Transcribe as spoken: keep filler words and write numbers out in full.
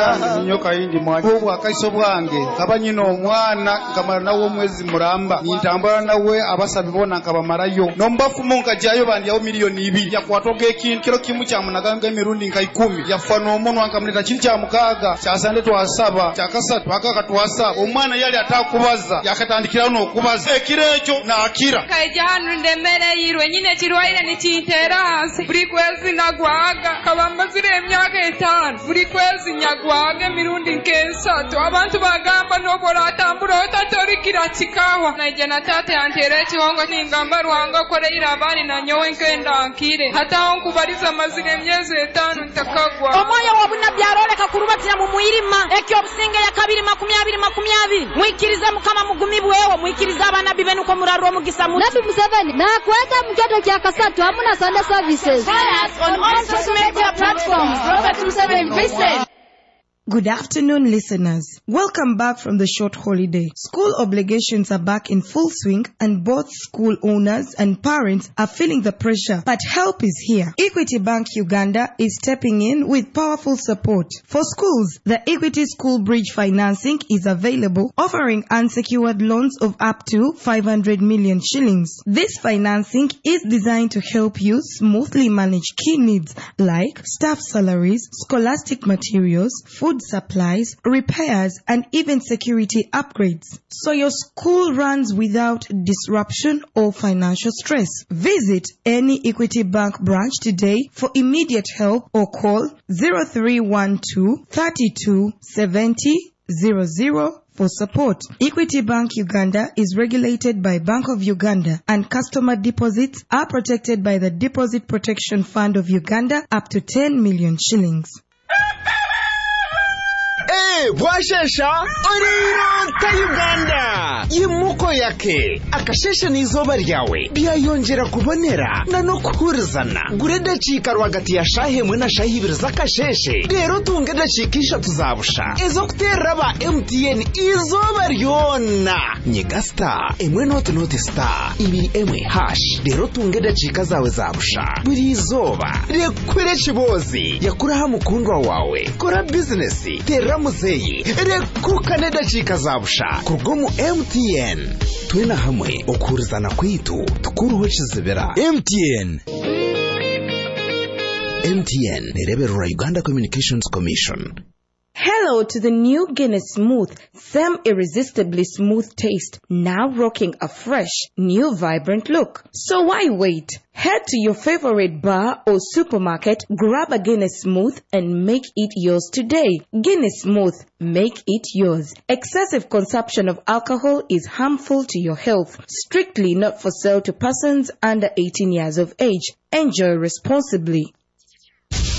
nange nyoka yindi mwanyi obwa kaiso bwange kabanyina omwana nkamara nawo mwezi muramba nintambula nawe abasabi bona nkabamarayo nombafu munka jayo bandi yawo miliyoni ibiri yakwatoga ekintu kiro kimu kya munaganga emirundi nka ikumi yafana omuntu ankamuleta kiri kya mukaga kyasande twasaba kyakasatu akaka twasaba omwana yali atakubaza yakatandikira no kubaza ekirecho na akira kaija hanu ndemere yirwe nyine kirwaire ni kintera hasi buri kwezi nagwaga kabamazire emyaka etano buri kwezi nyagwaga emirundi nkesatu abantu bagamba nobora atambura otatorikira kikawa naija na tate yantere ekihongo ningamba ruhanga koreira abandi na nyowe nkenda akire hata onkubaliza amazire emyezi etano ntakagwa omwoyo w'obunnabbi aroleka kurubatira mu mwirima ekyo obusinge ya kabiri makumi abiri makumi abiri mwikirize mukama mugumibwewo mwikirize abanabbi benu ko murarwa omugisa mu Nabi Museveni na kuweka mkyoto kya kasatu hamuna Sunday services. Follow us on all social media platforms. Robert Museveni Vincent. Good afternoon, listeners. Welcome back from the short holiday. School obligations are back in full swing and both school owners and parents are feeling the pressure, but help is here. Equity Bank Uganda is stepping in with powerful support. For schools, the Equity School Bridge financing is available, offering unsecured loans of up to five hundred million shillings. This financing is designed to help you smoothly manage key needs like staff salaries, scholastic materials, food supplies, repairs, and even security upgrades, so your school runs without disruption or financial stress. Visit any Equity Bank branch today for immediate help or call zero three one two, three two seven zero zero zero for support. Equity Bank Uganda is regulated by Bank of Uganda, and customer deposits are protected by the Deposit Protection Fund of Uganda up to ten million shillings. Eh, bwashesha orironta Uganda yimuko yake akashesha n'izuba ryawe byayongera kubonera na no kuhurizana gureda cika rwagati ya shahe mwe na shahe ibiri zakasheshe rero tungeda cikisha tuzabusha ezo kutera ba M T N izuba ryona nyegasta emwe note note star ibiri emwe hash rero tungeda cika zawe zabusha buri izuba rekure kibozi yakuraha mukundwa wawe kora business tera muzeyi rekuka neda cika zabusha kurgomu M T N twena hamwe okurizana kwitu tukuruho kizibera M T N M T N nereberera Uganda Communications Commission. Hello to the new Guinness Smooth, same irresistibly smooth taste, now rocking a fresh, new vibrant look. So why wait? Head to your favorite bar or supermarket, grab a Guinness Smooth and make it yours today. Guinness Smooth, make it yours. Excessive consumption of alcohol is harmful to your health. Strictly not for sale to persons under eighteen years of age. Enjoy responsibly.